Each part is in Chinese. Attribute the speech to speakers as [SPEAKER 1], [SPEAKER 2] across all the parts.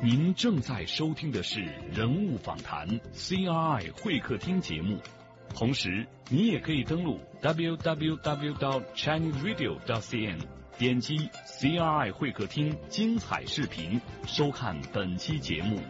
[SPEAKER 1] 您正在收听的是人物访谈 CRI 会客厅节目，同时你也可以登录 www.chineseradio.cn， 点击 CRI 会客厅精彩视频，收看本期节目。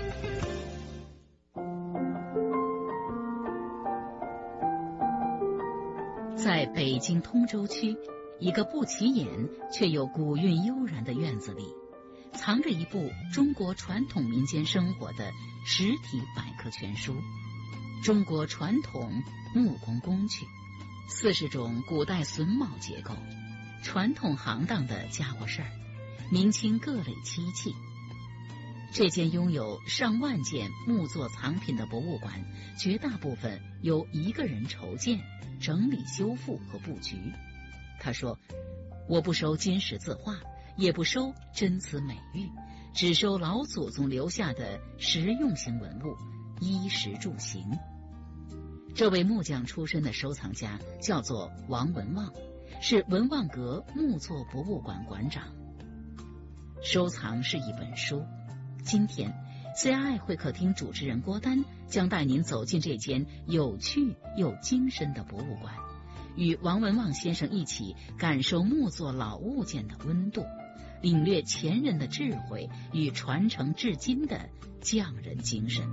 [SPEAKER 2] 在北京通州区一个不起眼却又古韵悠然的院子里，藏着一部中国传统民间生活的实体百科全书，中国传统木工工具，40种古代榫卯结构，传统行当的家伙事儿，明清各类漆器。这间拥有上万件木作藏品的博物馆，绝大部分由一个人筹建、整理、修复和布局。他说：“我不收金石字画，也不收真瓷美玉，只收老祖宗留下的实用型文物，衣食住行。”这位木匠出身的收藏家叫做王文旺，是文旺阁木作博物馆馆长。收藏是一本书。今天 CRI 会客厅主持人郭丹将带您走进这间有趣又精深的博物馆，与王文旺先生一起感受木作老物件的温度，领略前人的智慧与传承至今的匠人精神。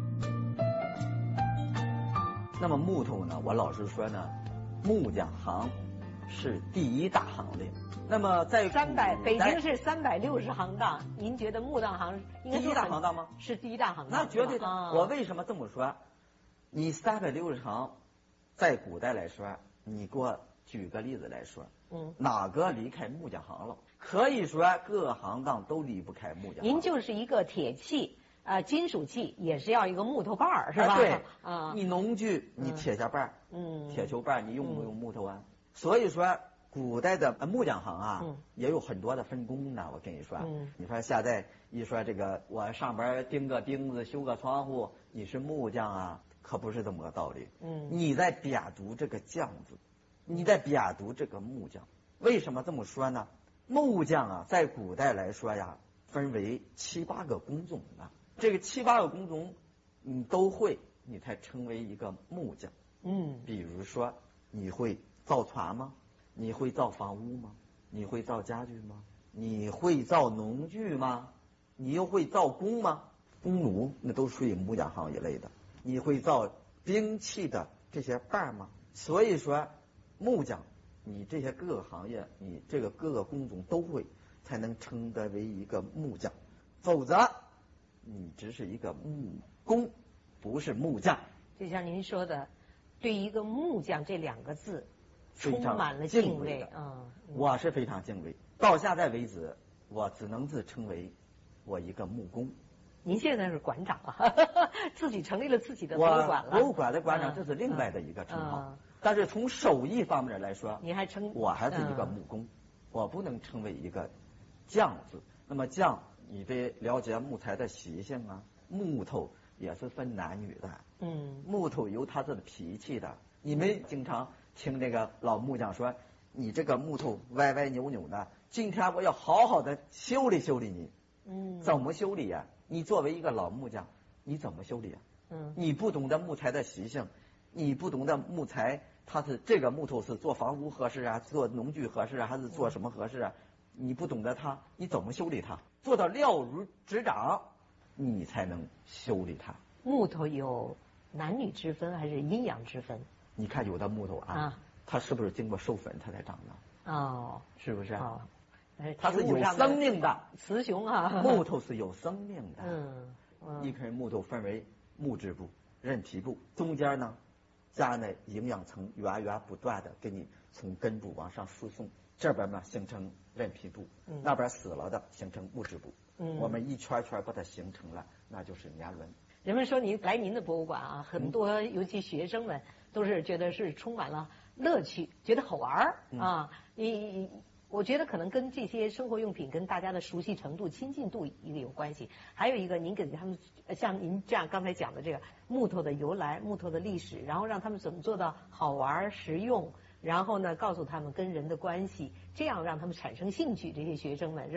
[SPEAKER 3] 那么木头呢，我老实说呢，木匠行是第一大行列。那么在
[SPEAKER 4] 北京是360行当，您觉得木匠行应该
[SPEAKER 3] 第一大行当吗？
[SPEAKER 4] 是第一大行当，
[SPEAKER 3] 那绝对的。我为什么这么说？你360行，在古代来说，你给我举个例子来说，哪个离开木匠行了？可以说各个行当都离不开木匠行。
[SPEAKER 4] 您就是一个铁器。金属器也是要一个木头把儿，是吧？
[SPEAKER 3] 对，你农具，你铁下把儿，铁球把儿，你用不用木头啊？所以说，古代的木匠行啊，也有很多的分工呢。我跟你说，你说现在一说这个，我上边钉个钉子，修个窗户，你是木匠啊，可不是这么个道理。你在贬读这个匠字，你在贬读这个木匠。为什么这么说呢？木匠啊，在古代来说呀，分为7、8个工种呢。这个7、8个工种你都会，你才成为一个木匠。比如说你会造船吗？你会造房屋吗？你会造家具吗？你会造农具吗？你又会造工吗？工奴那都属于木匠行一类的。你会造兵器的这些把吗？所以说木匠你这些各个行业，你这个各个工种都会，才能称得为一个木匠，否则你只是一个木工，不是木匠。
[SPEAKER 4] 就像您说的，对一个木匠这2个字充满了敬畏。
[SPEAKER 3] 我是非常敬畏。到现在为止，我只能自称为我一个木工。
[SPEAKER 4] 您现在是馆长啊，自己成立了自己的博物馆了。
[SPEAKER 3] 博物馆的馆长这是另外的一个称号，但是从手艺方面来说，
[SPEAKER 4] 你还称
[SPEAKER 3] 我还是一个木工，我不能称为一个匠字。那么匠，你得了解木材的习性啊，木头也是分男女的。木头有它的脾气的。你们经常听那个老木匠说，你这个木头歪歪扭扭的，今天我要好好的修理修理你。怎么修理呀？你作为一个老木匠，你怎么修理啊？你不懂得木材的习性，你不懂得木材，它是这个木头是做房屋合适啊，做农具合适啊，还是做什么合适啊？你不懂得它，你怎么修理它？做到了如指掌，你才能修理它。
[SPEAKER 4] 木头有男女之分还是阴阳之分？
[SPEAKER 3] 你看有的木头啊，它是不是经过授粉它才长的？是不是？它是有生命的。
[SPEAKER 4] 雌雄啊，
[SPEAKER 3] 木头是有生命的。一根木头分为木质部、韧皮部，中间呢加那营养层源源不断的给你从根部往上输送。这边呢形成韧皮部，那边死了的形成木质部。我们一圈圈把它形成了，那就是年轮。
[SPEAKER 4] 人们说您来您的博物馆啊，很多尤其学生们都是觉得是充满了乐趣，觉得好玩啊。我觉得可能跟这些生活用品跟大家的熟悉程度、亲近度一个有关系。还有一个，您给他们像您这样刚才讲的这个木头的由来、木头的历史，然后让他们怎么做到好玩、实用，然后呢告诉他们跟人的关系，这样让他们产生兴趣。这些学生们是吧？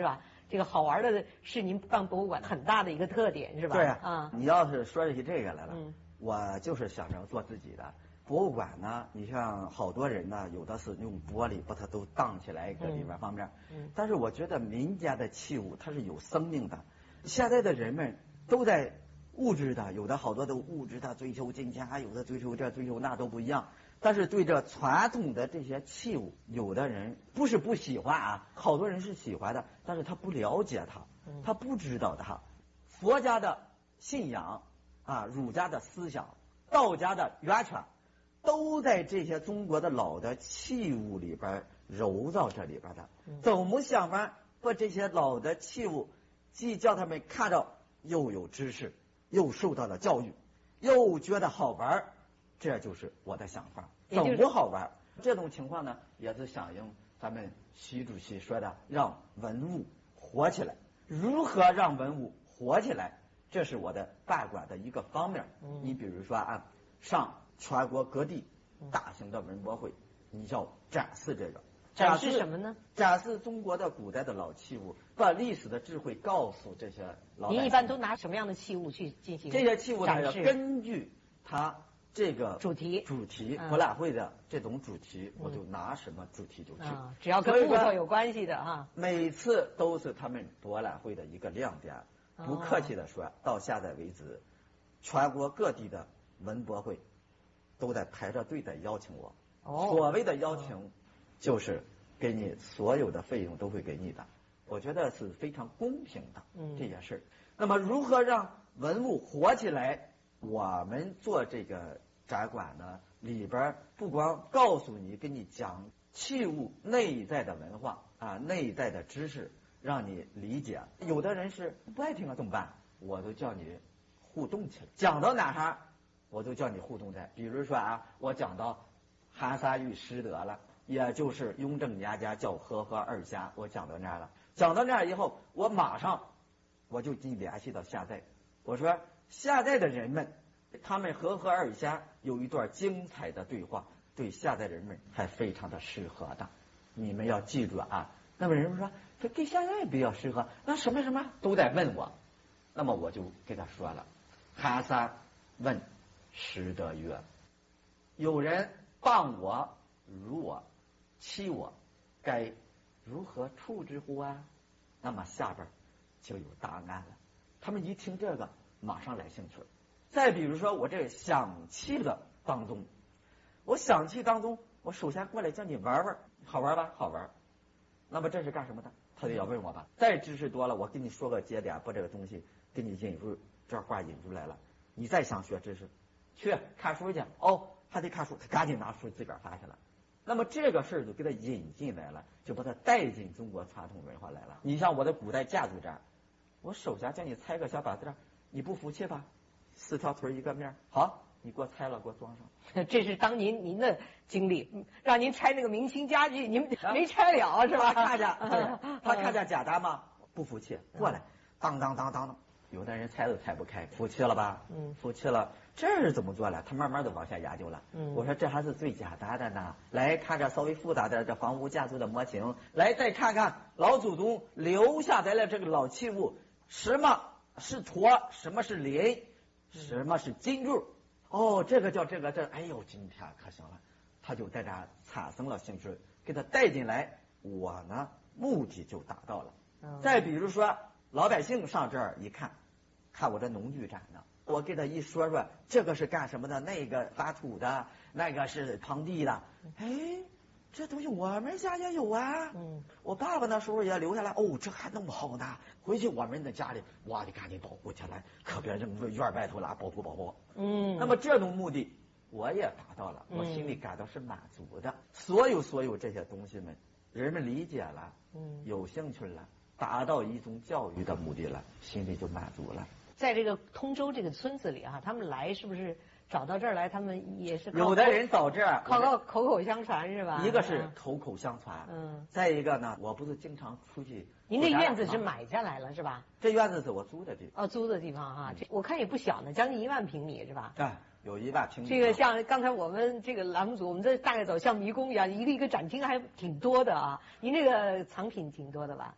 [SPEAKER 4] 这个好玩的是您办博物馆很大的一个特点，是吧？
[SPEAKER 3] 对啊，你要是说起这个来了，我就是想着做自己的。博物馆呢，你像好多人呢，有的是用玻璃把它都挡起来，搁里边方面。但是我觉得民间的器物它是有生命的。现在的人们都在物质的，有的好多都物质的追求金钱，有的追求这追求那都不一样。但是对这传统的这些器物，有的人不是不喜欢啊，好多人是喜欢的，但是他不了解它，他不知道它。佛家的信仰啊，儒家的思想，道家的源泉，都在这些中国的老的器物里边揉到这里边的。怎么想法把这些老的器物，既叫他们看到又有知识，又受到了教育，又觉得好玩，这就是我的想法。怎么好玩？这种情况呢，也是响应咱们习主席说的，让文物活起来。如何让文物活起来？这是我的办馆的一个方面。你比如说啊，上全国各地大型的文博会，你要展示这个。
[SPEAKER 4] 展示什么呢？
[SPEAKER 3] 展示中国的古代的老器物，把历史的智慧告诉这些老百姓。
[SPEAKER 4] 您一般都拿什么样的器物去进行展示？
[SPEAKER 3] 这些器物呢，根据它这个
[SPEAKER 4] 主题
[SPEAKER 3] 博览会的这种主题，我就拿什么主题就去。
[SPEAKER 4] 只要跟木头有关系的哈。
[SPEAKER 3] 每次都是他们博览会的一个亮点。不客气的说，到现在为止，全国各地的文博会都在排着队在邀请我。所谓的邀请，就是给你所有的费用都会给你的。我觉得是非常公平的这件事。那么如何让文物活起来？我们做这个展馆呢，里边不光告诉你，给你讲器物内在的文化啊，内在的知识，让你理解。有的人是不爱听啊，怎么办？我都叫你互动起来。讲到哪哈，我都叫你互动在。比如说啊，我讲到韩山玉失德了，也就是雍正年间叫和合二仙，我讲到那儿了。讲到那儿以后，我马上我就给你联系到现在。我说现在的人们，他们和合二仙有一段精彩的对话，对现在人们还非常的适合的。你们要记住啊。那么人们说，这对现在比较适合，那什么什么都在问我。那么我就给他说了，韩山问失德曰：有人谤我、辱我、欺我，该如何处之乎啊？那么下边就有答案了。他们一听这个，马上来兴趣。再比如说我这想气的当中，我首先过来叫你玩玩，好玩吧？好玩。那么这是干什么的？他就要问我吧。再知识多了，我跟你说个节点，把这个东西给你引入，这话引出来了。你再想学知识，去看书去。还得看书，他赶紧拿书自个儿翻去了。那么这个事儿就给他引进来了，就把他带进中国传统文化来了。你像我的古代建筑展，我首先叫你拆个小板子，你不服气吧？4条腿一个面，好，你给我拆了，给我装上。
[SPEAKER 4] 这是当您的经历，让您拆那个明清家具，您没拆了是吧？
[SPEAKER 3] 他看见简单吗？不服气，过来，当当当当。有的人拆都拆不开，服气了吧？服气了。这是怎么做了？他慢慢的往下研究了。我说这还是最简单的呢。来看这稍微复杂的这房屋建筑的模型，来再看看老祖宗留下来的这个老器物，什么是砣，什么是鳞，什么是金柱。这个叫这个，哎呦，今天可行了。他就在这产生了兴趣，给他带进来，我呢目的就达到了。再比如说老百姓上这儿一看，看我这农具展呢，我给他一说说这个是干什么的，那个翻土的，那个是刨地的。这东西我们家也有啊。我爸爸那时候也留下来。这还那么好呢，回去我们的家里我得赶紧保护起来，可别扔个院外头了，保护。那么这种目的我也达到了，我心里感到是满足的。所有这些东西们，人们理解了，有兴趣了，达到一种教育的目的了，心里就满足了。
[SPEAKER 4] 在这个通州这个村子里啊，他们来是不是找到这儿来？他们也是
[SPEAKER 3] 有的人到这儿
[SPEAKER 4] 靠口口相传是吧？
[SPEAKER 3] 一个是口口相传，再一个呢，我不是经常出去。
[SPEAKER 4] 您这院子是买下来了是吧？
[SPEAKER 3] 这院子是我租的地方。
[SPEAKER 4] 租的地方哈，我看也不小呢，将近1万平米是吧？
[SPEAKER 3] 有1万平米。
[SPEAKER 4] 这个像刚才我们这个栏目组，我们这大概走像迷宫一样，一个展厅还挺多的啊。您这个藏品挺多的吧？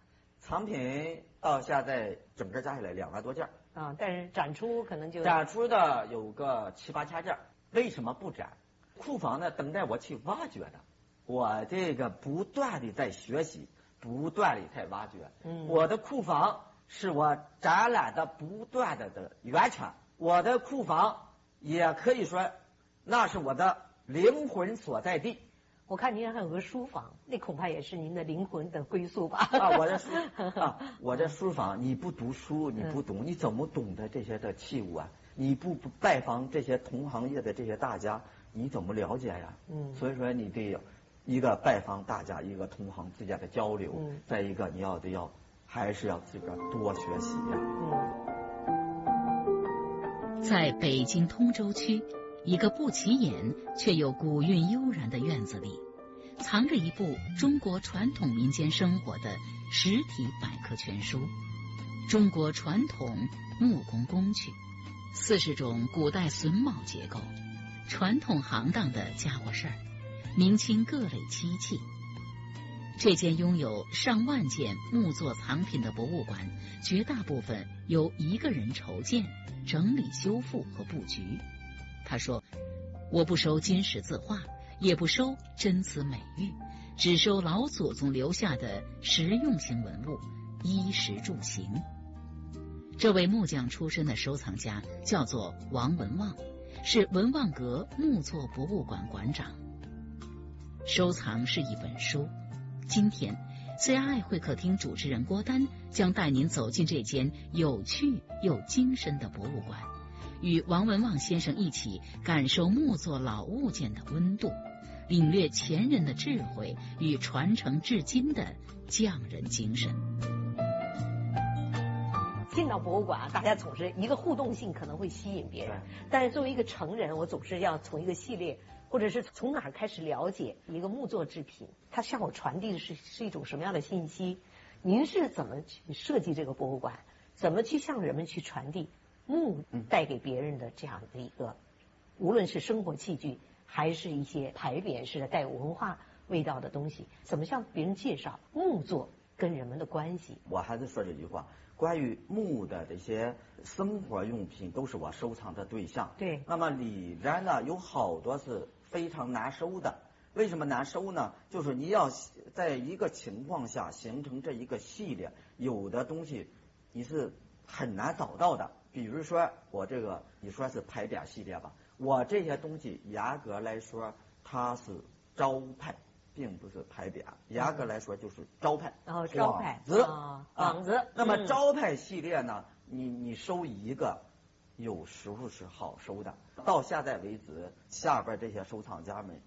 [SPEAKER 3] 藏品到现在整个加起来2万多件
[SPEAKER 4] 啊，但是展出可能就
[SPEAKER 3] 展出的有个7、8千件。为什么不展？库房呢，等待我去挖掘的。我这个不断的在学习，不断的在挖掘。我的库房是我展览的不断的源泉。我的库房也可以说，那是我的灵魂所在地。
[SPEAKER 4] 我看您还有个书房，那恐怕也是您的灵魂的归宿吧？
[SPEAKER 3] 我这书房，你不读书，你不懂，你怎么懂得这些的器物啊？你不拜访这些同行业的这些大家，你怎么了解呀？所以说你得一个拜访大家，一个同行之间的交流，再一个你还是要自个儿多学习呀。
[SPEAKER 2] 在北京通州区一个不起眼却又古韵悠然的院子里，藏着一部中国传统民间生活的实体百科全书《中国传统木工工具》，40种古代榫卯结构、传统行当的家伙事儿、明清各类漆器。这间拥有上万件木作藏品的博物馆，绝大部分由一个人筹建、整理、修复和布局。他说：“我不收金石字画，也不收真瓷美玉，只收老祖宗留下的实用型文物，衣食住行。”这位木匠出身的收藏家叫做王文旺，是文旺阁木作博物馆馆长。收藏是一本书。今天 CRI 会客厅主持人郭丹将带您走进这间有趣又精深的博物馆，与王文旺先生一起感受木作老物件的温度，领略前人的智慧与传承至今的匠人精神。
[SPEAKER 4] 进到博物馆啊，大家总是一个互动性可能会吸引别人，但是作为一个成人，我总是要从一个系列或者是从哪儿开始了解一个木作制品，它向我传递的是一种什么样的信息？您是怎么去设计这个博物馆？怎么去向人们去传递木带给别人的这样的一个，无论是生活器具还是一些牌匾式的带有文化味道的东西，怎么向别人介绍木作跟人们的关系？
[SPEAKER 3] 我还是说这句话，关于木的这些生活用品都是我收藏的对象。
[SPEAKER 4] 对。
[SPEAKER 3] 那么里边呢有好多是非常难收的。为什么难收呢？就是你要在一个情况下形成这一个系列，有的东西你是很难找到的。比如说我这个你说是牌匾系列吧，我这些东西严格来说它是招牌，并不是牌匾，严格来说就是招牌。
[SPEAKER 4] 招牌幌子。
[SPEAKER 3] 那么招牌系列呢，你收一个，有时候是好收的。到现在为止，下边这些收藏家们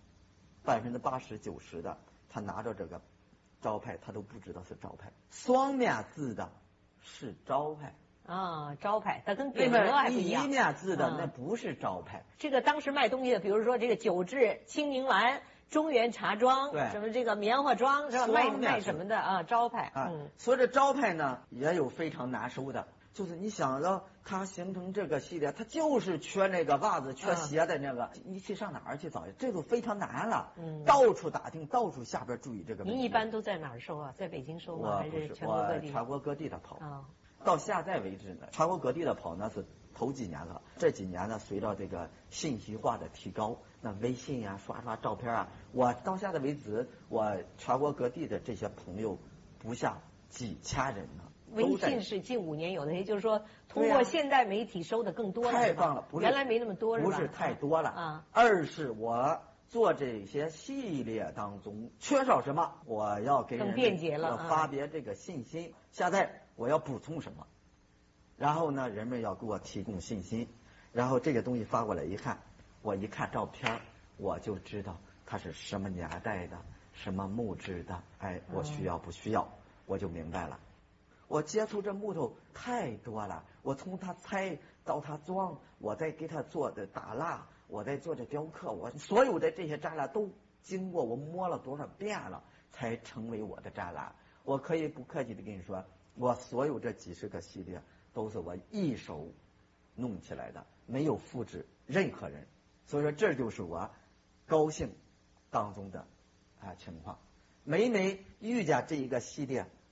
[SPEAKER 3] 80%、90%的，他拿着这个招牌，他都不知道是招牌。双面字的是招牌
[SPEAKER 4] 招牌，它跟匾额还不一样。
[SPEAKER 3] 一面字的那不是招牌。
[SPEAKER 4] 这个当时卖东西的，比如说这个九制、青柠丸、中原茶庄，
[SPEAKER 3] 对，
[SPEAKER 4] 什么这个棉花庄是吧？卖什么的啊？招牌
[SPEAKER 3] 所以这招牌呢，也有非常难收的。就是你想要它形成这个系列，它就是缺那个袜子、缺鞋的那个，你去上哪儿去找？这都非常难了。到处打听，到处下边注意这个问题。
[SPEAKER 4] 您一般都在哪儿收啊？在北京收吗？还是全国各地？
[SPEAKER 3] 我全国各地的跑。到现在为止呢，全国各地的跑呢是头几年了。这几年呢，随着这个信息化的提高，那微信啊、刷照片啊，我到现在为止，我全国各地的这些朋友不下几千人呢。
[SPEAKER 4] 微信是近5年有的，也就是说通过现代媒体收的更多了。
[SPEAKER 3] 太棒了，
[SPEAKER 4] 原来没那么多是吧？
[SPEAKER 3] 不是太多了二是我做这些系列当中缺少什么，我要给人
[SPEAKER 4] 更便捷了，
[SPEAKER 3] 要发别这个信息。现在我要补充什么，然后呢，人们要给我提供信息，然后这个东西发过来一看，我一看照片，我就知道它是什么年代的，什么木质的，我需要不需要，我就明白了。我接触这木头太多了，我从它拆到它装，我再给它做的打蜡，我再做这雕刻，我所有的这些展览都经过我摸了多少遍了，才成为我的展览。我可以不客气的跟你说，我所有这几10个系列都是我一手弄起来的，没有复制任何人。所以说这就是我高兴当中的情况。每遇见这一个系列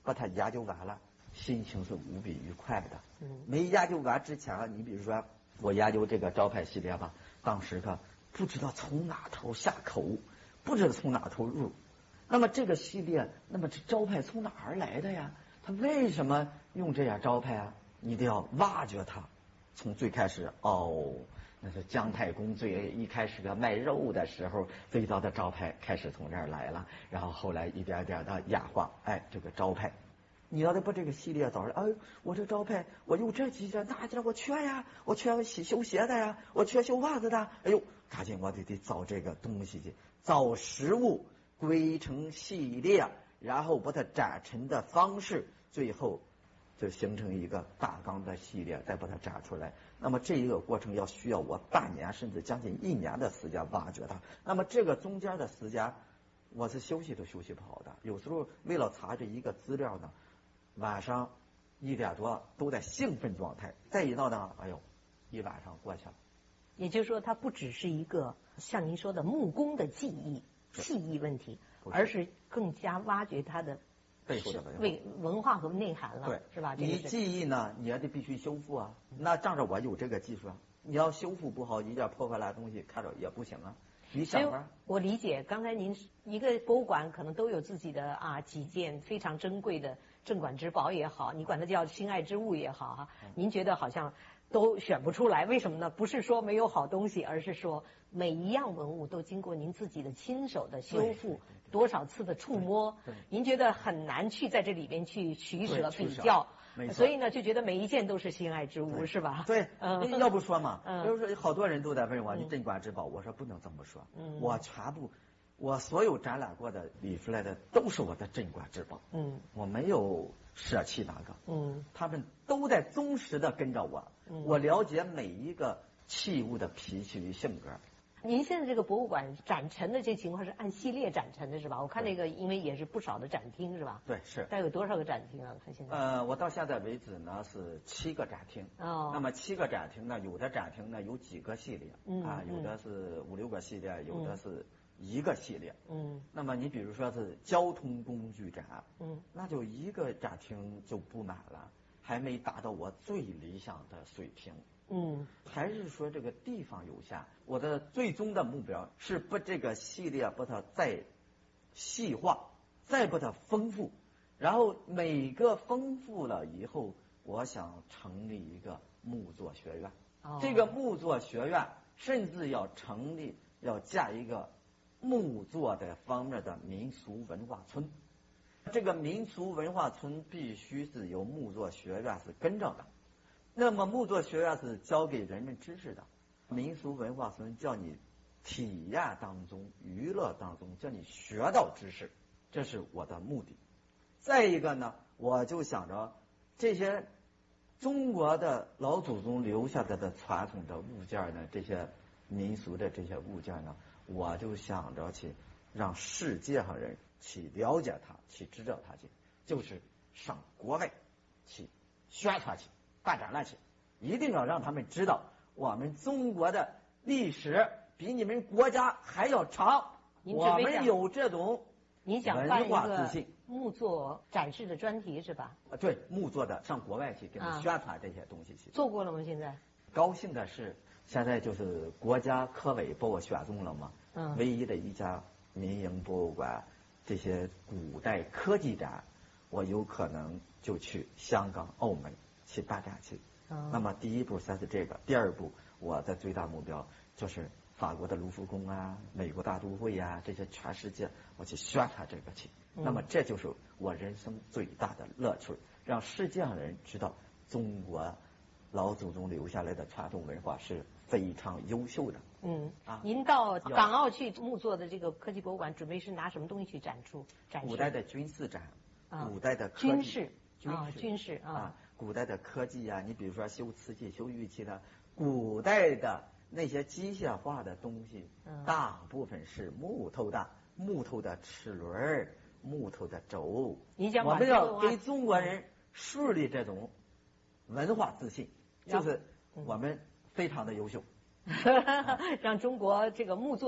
[SPEAKER 3] 把它研究完了，心情是无比愉快的。没研究完之前，你比如说我研究这个招牌系列吧，当时不知道从哪头下口，不知道从哪头入。那么这个系列，那么这招牌从哪儿来的呀？他为什么用这样招牌啊？你得要挖掘它。从最开始那是姜太公一开始卖肉的时候，最早的招牌开始从这儿来了，然后后来一点点的演化，这个招牌，你要得把这个系列找着，我这招牌我有这几件哪件我缺呀？我缺修鞋的呀，我缺修袜子的，赶紧我得造这个东西去，造实物归成系列，然后把它展陈的方式，最后就形成一个大纲的系列，再把它展出来。那么这一个过程需要我半年甚至将近1年的时间挖掘它。那么这个中间的时间，我是休息都休息不好的。有时候为了查这一个资料呢，晚上1点多都在兴奋状态，再一到呢，一晚上过去了。
[SPEAKER 4] 也就是说，它不只是一个像您说的木工的技艺问题，而是更加挖掘它的
[SPEAKER 3] 背后的
[SPEAKER 4] 文化和内涵了，
[SPEAKER 3] 对，
[SPEAKER 4] 是吧？
[SPEAKER 3] 你记忆呢，你也得必须修复啊。那仗着我有这个技术啊，你要修复不好，一件破坏了的东西看着也不行啊。你想法？
[SPEAKER 4] 我理解，刚才您一个博物馆可能都有自己的几件非常珍贵的镇馆之宝也好，你管它叫心爱之物也好您觉得好像都选不出来，为什么呢？不是说没有好东西，而是说每一样文物都经过您自己的亲手的修复，多少次的触摸，您觉得很难去在这里边去取舍比较，所以呢就觉得每一件都是心爱之物，是吧？
[SPEAKER 3] 对，要不说嘛，就是好多人都在问我你镇馆之宝，我说不能这么说，我所有展览过的理出来的都是我的镇馆之宝，我没有舍弃哪个，他们都在忠实的跟着我，我了解每一个器物的脾气与性格。
[SPEAKER 4] 您现在这个博物馆展陈的这情况是按系列展陈的是吧？我看那个因为也是不少的展厅是吧？
[SPEAKER 3] 对，是。
[SPEAKER 4] 大概有多少个展厅啊？看现在。
[SPEAKER 3] 我到现在为止呢是7个展厅。那么7个展厅呢，有的展厅呢有几个系列，有的是5、6个系列，有的是1个系列。那么你比如说是交通工具展，那就1个展厅就不满了，还没达到我最理想的水平。还是说这个地方有限，我的最终的目标是把这个系列把它再细化，再把它丰富，然后每个丰富了以后，我想成立一个木作学院。这个木作学院甚至要架一个木作的方面的民俗文化村。这个民俗文化村必须是由木作学院是跟着的。那么木作学院是教给人们知识的，民俗文化村叫你体验当中、娱乐当中，叫你学到知识，这是我的目的。再一个呢，我就想着这些中国的老祖宗留下的传统的物件呢，这些民俗的这些物件呢，我就想着去让世界上人去了解它，去知道它去，就是上国外去宣传去。办展览去，一定要让他们知道我们中国的历史比你们国家还要长，我们有这种文化自信。
[SPEAKER 4] 木作展示的专题是吧？
[SPEAKER 3] 对，木作的上国外去给他们宣传这些东西去。
[SPEAKER 4] 做过了吗？现在？
[SPEAKER 3] 高兴的是，现在就是国家科委把我选中了嘛，唯一的一家民营博物馆，这些古代科技展，我有可能就去香港、澳门去办展去。那么第一步才是这个，第二步我的最大目标就是法国的卢浮宫啊、美国大都会啊，这些全世界我去宣传这个去。那么这就是我人生最大的乐趣，让世界上人知道中国老祖宗留下来的传统文化是非常优秀的。
[SPEAKER 4] 您到港澳去木作的这个科技博物馆，准备是拿什么东西去展示？
[SPEAKER 3] 古代的军事展，古代的科技
[SPEAKER 4] 军事
[SPEAKER 3] 古代的科技啊，你比如说修瓷器、修玉器的，古代的那些机械化的东西，大部分是木头的齿轮、木头的轴。我们要给中国人树立这种文化自信，就是我们非常的优秀。
[SPEAKER 4] 让中国这个木作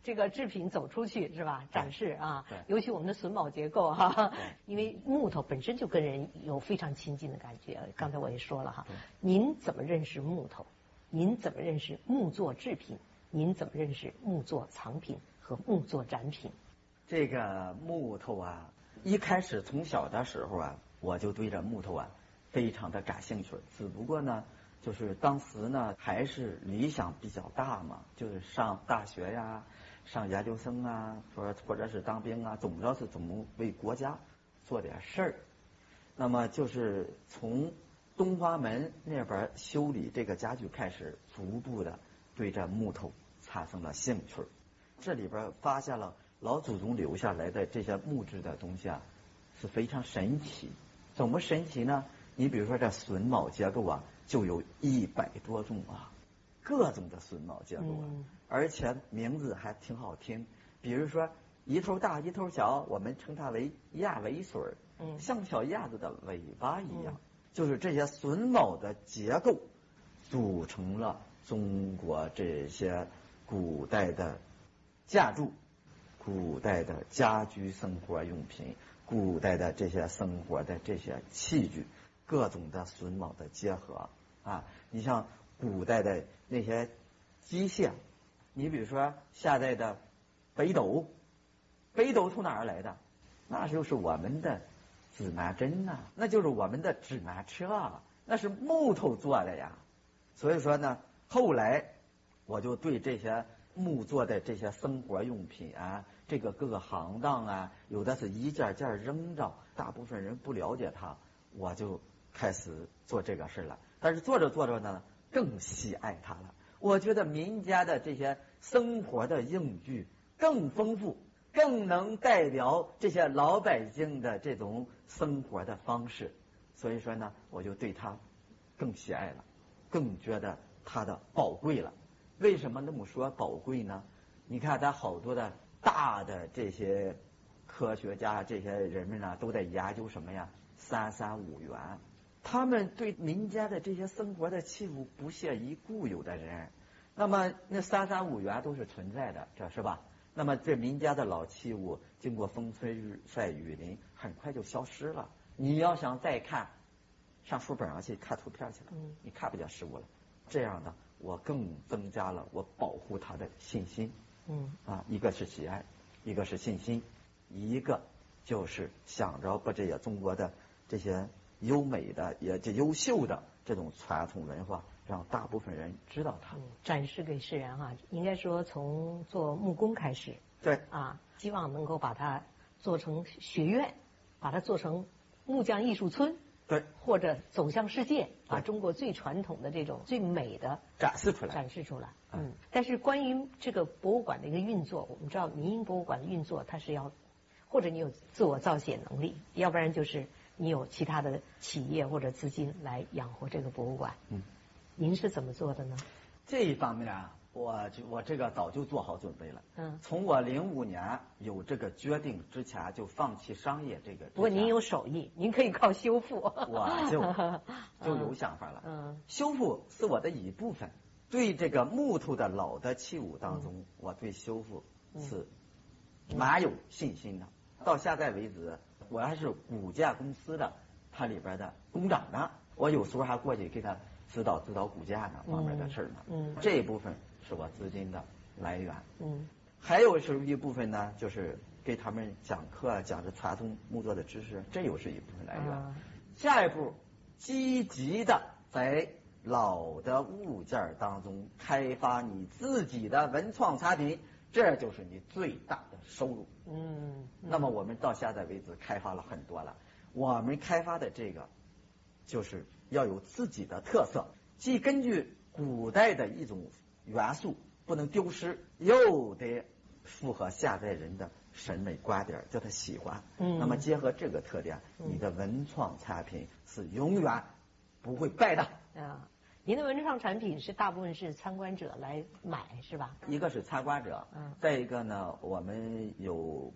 [SPEAKER 4] 这个制品走出去是吧？展示啊，
[SPEAKER 3] 对，
[SPEAKER 4] 尤其我们的榫卯结构哈，因为木头本身就跟人有非常亲近的感觉。刚才我也说了哈，您怎么认识木头？您怎么认识木作制品？您怎么认识木作藏品和木作展品？
[SPEAKER 3] 这个木头啊，一开始从小的时候啊，我就对这木头啊非常的感兴趣。只不过呢，就是当时呢还是理想比较大嘛，就是上大学呀、上研究生啊，或者是当兵啊，总之是怎么为国家做点事儿。那么就是从东华门那边修理这个家具开始，逐步的对这木头产生了兴趣。这里边发现了老祖宗留下来的这些木质的东西啊，是非常神奇。怎么神奇呢？你比如说这榫卯结构啊，就有100多种啊，各种的榫卯结构啊，而且名字还挺好听。比如说一头大一头小，我们称它为鸭尾穗儿，像小鸭子的尾巴一样。就是这些榫卯的结构，组成了中国这些古代的家具、古代的家居生活用品、古代的这些生活的这些器具，各种的榫卯的结合啊。你像古代的那些机械，你比如说现在的北斗，北斗从哪儿来的？那就是我们的指南针呐，那就是我们的指南车，那是木头做的呀。所以说呢，后来我就对这些木做的这些生活用品啊，这个各个行当啊，有的是一件件扔着，大部分人不了解它，我就开始做这个事了。但是做着做着呢，更喜爱它了。我觉得民间的这些生活的用具更丰富，更能代表这些老百姓的这种生活的方式，所以说呢，我就对它更喜爱了，更觉得它的宝贵了。为什么那么说宝贵呢？你看咱好多的大的这些科学家、这些人们呢，都在研究什么呀？335元，他们对民间的这些生活的器物不屑一顾，有的人，那么那335元都是存在的，这是吧？那么这民间的老器物经过风吹日晒雨淋，很快就消失了。你要想再看，上书本上去看图片去了，你看不见实物了。这样呢，我更增加了我保护它的信心。一个是喜爱，一个是信心，一个就是想着把这些中国的这些优美的也这优秀的这种传统文化，让大部分人知道它，
[SPEAKER 4] 展示给世人哈。应该说从做木工开始，
[SPEAKER 3] 对
[SPEAKER 4] 啊，希望能够把它做成学院，把它做成木匠艺术村，
[SPEAKER 3] 对，
[SPEAKER 4] 或者走向世界，把中国最传统的这种最美的
[SPEAKER 3] 展示出来。
[SPEAKER 4] 但是关于这个博物馆的一个运作，我们知道民营博物馆的运作，它是要或者你有自我造血能力，要不然就是你有其他的企业或者资金来养活这个博物馆。您是怎么做的呢？
[SPEAKER 3] 这一方面啊，我这个早就做好准备了。从我05年有这个决定之前，就放弃商业这个。
[SPEAKER 4] 不过您有手艺，您可以靠修复。
[SPEAKER 3] 我就有想法了。修复是我的一部分。对这个木头的老的器物当中，我对修复是蛮有信心的。到现在为止，我还是古建公司的它里边的工长呢，我有时候还过去给他指导古建呢方面的事呢。这一部分是我资金的来源。还有是一部分呢，就是给他们讲课，讲这传统木作的知识，这又是一部分来源。下一步，积极的在老的物件当中开发你自己的文创产品，这就是你最大的收入。那么我们到现在为止开发了很多了。我们开发的这个就是要有自己的特色，既根据古代的一种元素不能丢失，又得符合现代人的审美观点，叫他喜欢。那么结合这个特点，你的文创产品是永远不会败的。
[SPEAKER 4] 您的文创产品是大部分是参观者来买是吧？
[SPEAKER 3] 一个是参观者，再一个呢，我们有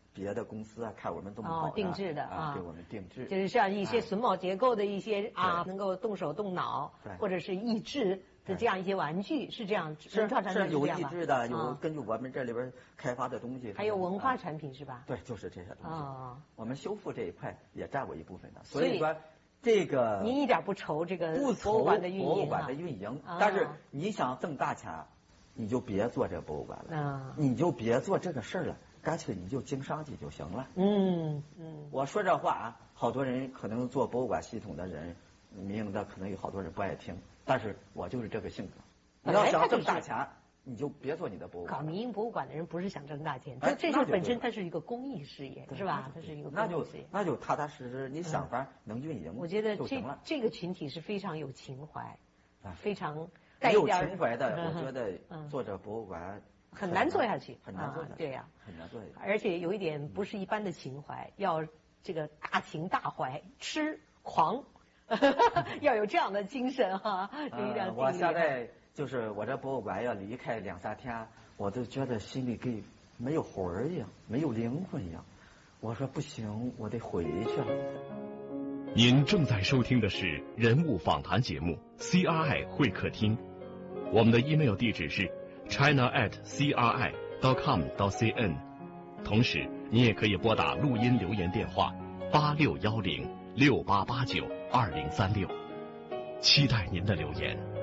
[SPEAKER 3] 别的公司啊，看我们这么好
[SPEAKER 4] 定制的啊，
[SPEAKER 3] 给我们定制，
[SPEAKER 4] 就是像一些榫卯结构的一些能够动手动脑，或者是益智的这样一些玩具，是这样，
[SPEAKER 3] 是有益智的，有根据我们这里边开发的东西，
[SPEAKER 4] 还有文化产品是吧？
[SPEAKER 3] 对，就是这些东西。我们修复这一块也占过一部分的，所以说这个
[SPEAKER 4] 您一点不愁这个
[SPEAKER 3] 博
[SPEAKER 4] 物馆的运营，
[SPEAKER 3] 博物馆的运营，但是你想挣大钱，你就别做这个博物馆了，你就别做这个事儿了。干脆你就经商去就行了。我说这话啊，好多人可能做博物馆系统的人，民营的可能有好多人不爱听，但是我就是这个性格。你要想挣大钱，你就别做你的博物馆。
[SPEAKER 4] 搞民营博物馆的人不是想挣大钱，这就本身它是一个公益事业，是吧？它是一个公益事业。
[SPEAKER 3] 那就踏踏实实，你想法能运营，
[SPEAKER 4] 我觉得这个群体是非常有情怀，非常
[SPEAKER 3] 没有情怀的，我觉得做这博物馆。
[SPEAKER 4] 很难做下去，
[SPEAKER 3] 很难做下去，
[SPEAKER 4] 对呀，
[SPEAKER 3] 很难做下去。
[SPEAKER 4] 而且有一点不是一般的情怀，要这个大情大怀，痴狂，要有这样的精神哈。
[SPEAKER 3] 我现在就是我这博物馆要离开2、3天，我都觉得心里跟没有魂儿一样，没有灵魂一样。我说不行，我得回去了。
[SPEAKER 1] 您正在收听的是人物访谈节目 CRI 会客厅，我们的 email 地址是china@cri.com.cn， 同时你也可以拨打录音留言电话861068892036，期待您的留言。